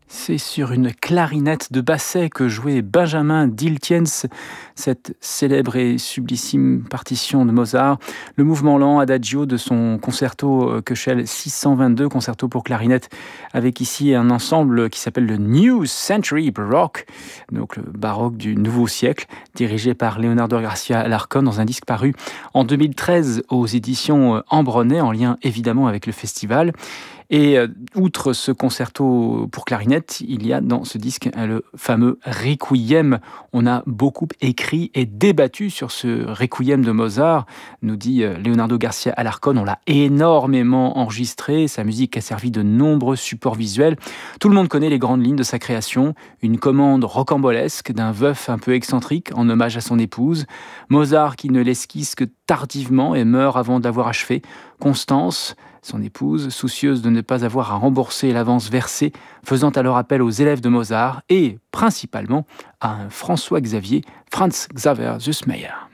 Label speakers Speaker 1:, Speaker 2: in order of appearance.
Speaker 1: C'est sur une clarinette de Basset que jouait Benjamin Diltiens cette célèbre et sublissime partition de Mozart, le mouvement lent Adagio de son concerto Köchel 622, concerto pour clarinette, avec ici un ensemble qui s'appelle le New Century Baroque, donc le baroque du nouveau siècle, dirigé par Leonardo Garcia Alarcón dans un disque paru en 2013 aux éditions Ambronay, en lien évidemment avec le festival. Et outre ce concerto pour clarinette, il y a dans ce disque le fameux Requiem. On a beaucoup écrit et débattu sur ce Requiem de Mozart, nous dit Leonardo Garcia Alarcón. On l'a énormément enregistré, sa musique a servi de nombreux supports visuels. Tout le monde connaît les grandes lignes de sa création, une commande rocambolesque d'un veuf un peu excentrique en hommage à son épouse, Mozart qui ne l'esquisse que tardivement et meurt avant d'avoir achevé, Constance, son épouse, soucieuse de ne pas avoir à rembourser l'avance versée, faisant alors appel aux élèves de Mozart et, principalement, à un François Xavier, Franz Xaver Süssmayr.